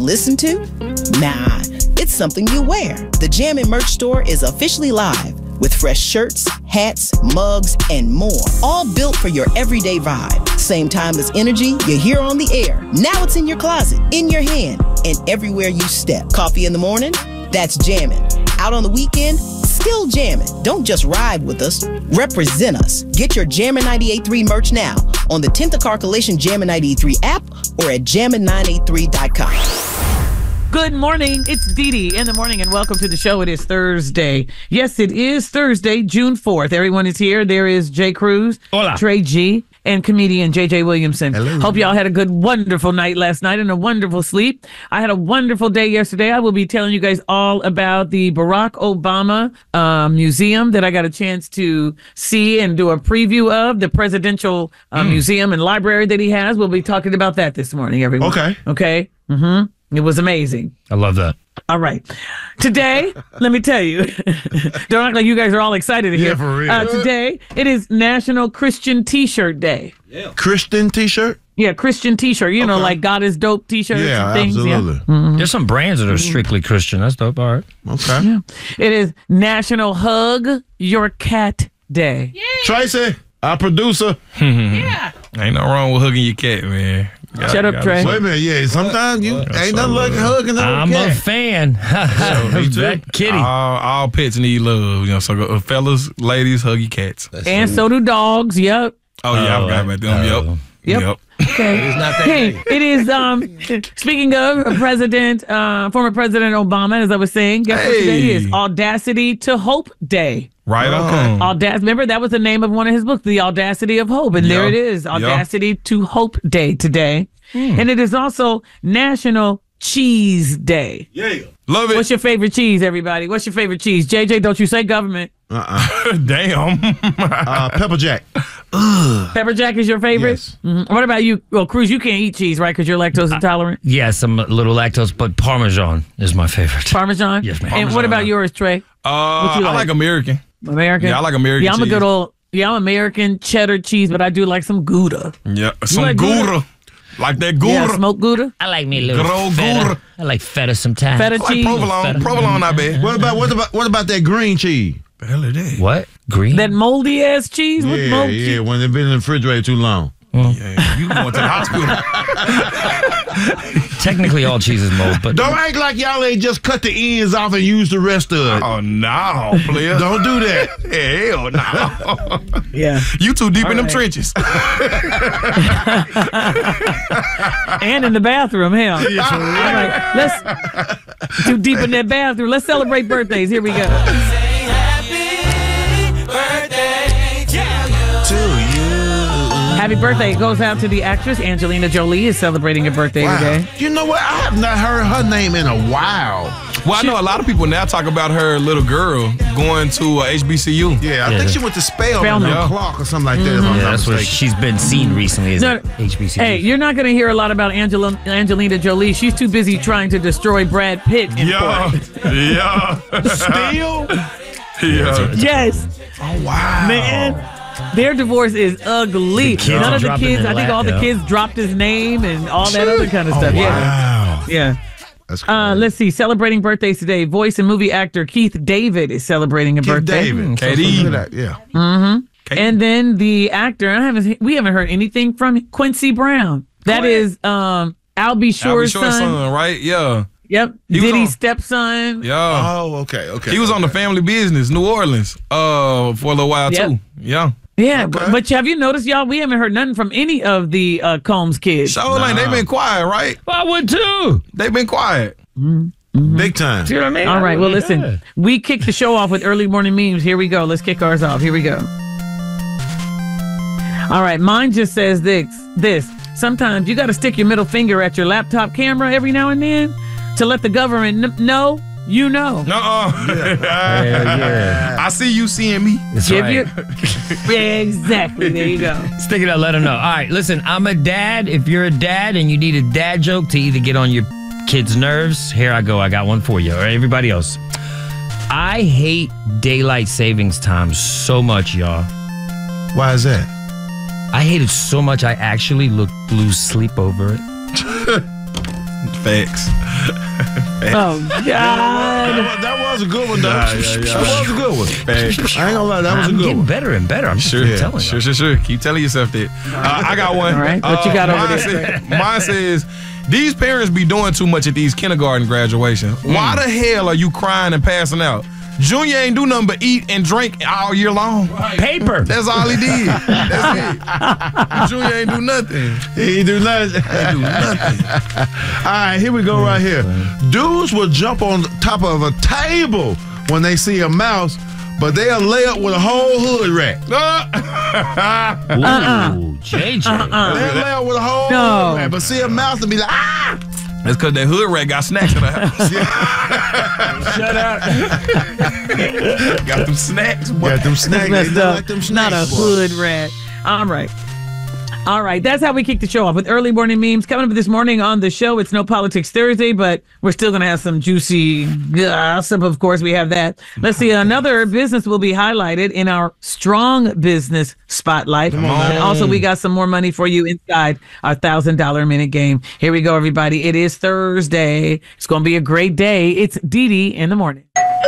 listen to? Nah, it's something you wear. The Jammin' merch store is officially live with fresh shirts, hats, mugs, and more, all built for your everyday vibe. Same timeless energy you hear on the air. Now it's in your closet, in your hand, and everywhere you step. Coffee in the morning? That's jammin'. Out on the weekend? Still jammin'. Don't just ride with us, represent us. Get your Jammin' 98.3 merch now on the 10th Carcalation Jammin' 98.3 app or at jammin983.com. Good morning. It's Dee Dee in the morning, and welcome to the show. It is Thursday. Yes, it is Thursday, June 4th. Everyone is here. There is Jay Cruz, Hola. Trey G, and comedian JJ Williamson. Hello. Hope y'all had a good, wonderful night last night and a wonderful sleep. I had a wonderful day yesterday. I will be telling you guys all about the Barack Obama museum that I got a chance to see and do a preview of, the presidential museum and library that he has. We'll be talking about that this morning, everyone. Okay? Mm-hmm. It was amazing. I love that. All right. Today, let me tell you, don't act like you guys are all excited here. Yeah, for real. Today, it is National Christian T-shirt Day. Yeah. Christian T-shirt? Yeah, Christian T-shirt. You know, like God is dope T-shirts and things. Absolutely. Yeah, absolutely. There's some brands that are strictly Christian. That's dope. All right. Okay. Yeah. It is National Hug Your Cat Day. Yeah. Tracy, our producer. Yeah. Ain't no wrong with hugging your cat, man. Shut up, Trey. Wait a minute, yeah. Sometimes you ain't nothing like hugging I'm cat. a fan. Me too. That kitty. All pets need love, so fellas, ladies, hug your cats. And so do dogs. Yep. Oh yeah, I forgot about them. Yep. Okay. It's not that Hey, day. it is, speaking of former President Obama, as I was saying, guess what today is? Audacity to Hope Day. Right on. Remember, that was the name of one of his books, The Audacity of Hope. And there it is, Audacity to Hope Day today. And it is also National Cheese Day. Yeah. Love it. What's your favorite cheese, everybody? What's your favorite cheese? JJ, don't you say government. Damn. Pepper Jack. Pepper Jack is your favorite? Yes. What about you? Well, Cruz, you can't eat cheese, right? Because you're lactose intolerant. Yes, I'm a little lactose, but Parmesan is my favorite. Parmesan? Yes, ma'am. And what about yours, Trey? I like American. American? Yeah, I like American Yeah, I'm cheese. a good old, I'm American cheddar cheese, but I do like some Gouda. Yeah, some like Gouda. Like that Gouda. Yeah, smoked Gouda. I like me a little Good old feta. Gouda. I like feta sometimes. Feta Like cheese. provolone. Provolone, I bet. What about that green cheese? The hell is that? What? Green? That moldy ass cheese with mold cheese. When they've been in the refrigerator too long. Yeah, you going to the hospital. Technically, all cheese is mold, but Don't act like y'all ain't just cut the ends off and use the rest of it. Oh, no, player. Don't do that. Hell no. Yeah. You too deep in them right. trenches. And in the bathroom, hell. All right, let's too deep in that bathroom. Let's celebrate birthdays. Here we go. Happy birthday goes out to the actress Angelina Jolie is celebrating her birthday today. You know what? I have not heard her name in a while. Well, I know a lot of people now talk about her little girl going to HBCU. Yeah, I think she went to Spelman Spelman. Clark or something like that. If I'm yeah, not that's where mistaken. she's been seen recently. Is No, HBCU. Hey, you're not going to hear a lot about Angelina Jolie. She's too busy trying to destroy Brad Pitt in Yeah. court. Yeah. Still? Yeah. Yes, Oh, wow. man. Their divorce is ugly. kids None of the dropping kids, their I think lap, all the yeah. kids dropped his name and all that other kind of stuff. Wow. Yeah. That's crazy. Let's see. Celebrating birthdays today. Voice and movie actor Keith David is celebrating a Keith birthday. David. KD. Yeah. And then the actor, we haven't heard anything from Quincy Brown. That is Albie Shore's son. right? Yeah. Yep. He was Diddy's on- stepson. Yeah. Oh, okay. He was on the Family Business, New Orleans, for a little while Yep. too. Yeah. Yeah, but have you noticed, y'all, we haven't heard nothing from any of the Combs kids. So like they've been quiet, right? I would too. They've been quiet. Big time. See what I mean? All right, well, Yeah. listen, we kicked the show off with early morning memes. Here we go. Let's kick ours off. Here we go. All right, mine just says this. Sometimes you got to stick your middle finger at your laptop camera every now and then to let the government know you know. Yeah. I see you seeing me. That's Give right. you yeah, exactly. There you go. Stick it out, let them know. All right, listen, I'm a dad. If you're a dad and you need a dad joke to either get on your kids' nerves, here I go. I got one for you or everybody else. I hate daylight savings time so much, y'all. Why is that? I hate it so much I actually lose sleep over it. Facts. Oh, God. That was a good one, though. Yeah. That was a good one. I ain't gonna lie, that was a I'm good getting one. better and better. I'm Sure. telling you. Sure. Keep telling yourself that. I got one. All right. What you got over there? Mine says, these parents be doing too much at these kindergarten graduations. Why the hell are you crying and passing out? Junior ain't do nothing but eat and drink all year long. Paper. That's all he did. That's it. Junior ain't do nothing. He ain't do nothing. Ain't do nothing. All right, here we go right here. Dudes will jump on top of a table when they see a mouse, but they'll lay up with a whole hood rat. Ooh, JJ. They'll lay up with a whole hood rat, but see a mouse and be like, ah! That's because that hood rat got snacks in the house. Shut up. Got them snacks, boy. Got them snacks. Messed They look up. like them Not a snacks, boy. hood rat. All right. That's how we kick the show off with early morning memes. Coming up this morning on the show, it's No Politics Thursday, but we're still going to have some juicy gossip. Of course, we have that. Let's see. Another business will be highlighted in our Strong Business Spotlight. And also, we got some more money for you inside our $1,000 minute game. Here we go, everybody. It is Thursday. It's going to be a great day. It's Dee Dee in the morning.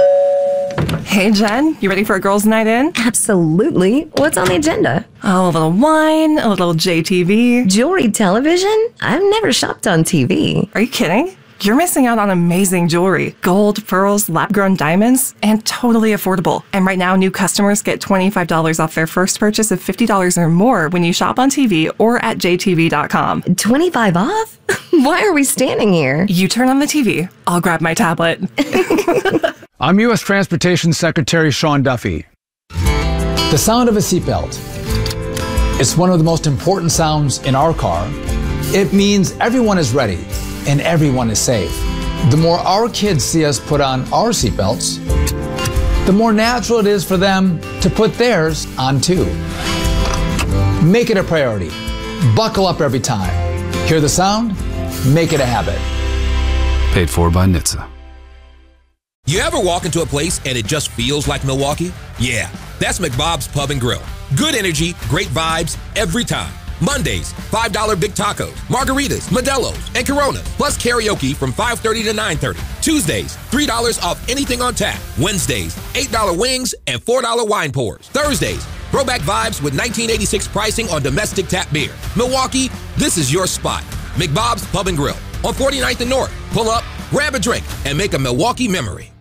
Hey, Jen, you ready for a girls' night in? Absolutely. What's on the agenda? Oh, a little wine, a little JTV. Jewelry television? I've never shopped on TV. Are you kidding? You're missing out on amazing jewelry. Gold, pearls, lab-grown diamonds, and totally affordable. And right now, new customers get $25 off their first purchase of $50 or more when you shop on TV or at jtv.com. 25 off? Why are we standing here? You turn on the TV, I'll grab my tablet. I'm U.S. Transportation Secretary Sean Duffy. The sound of a seatbelt. It's one of the most important sounds in our car. It means everyone is ready and everyone is safe. The more our kids see us put on our seatbelts, the more natural it is for them to put theirs on too. Make it a priority. Buckle up every time. Hear the sound? Make it a habit. Paid for by NHTSA. You ever walk into a place and it just feels like Milwaukee? Yeah, that's McBob's Pub and Grill. Good energy, great vibes, every time. Mondays, $5 big tacos, margaritas, Modelo's, and Coronas, plus karaoke from 5:30 to 9:30. Tuesdays, $3 off anything on tap. Wednesdays, $8 wings and $4 wine pours. Thursdays, throwback vibes with 1986 pricing on domestic tap beer. Milwaukee, this is your spot. McBob's Pub and Grill on 49th and North. Pull up, grab a drink, and make a Milwaukee memory.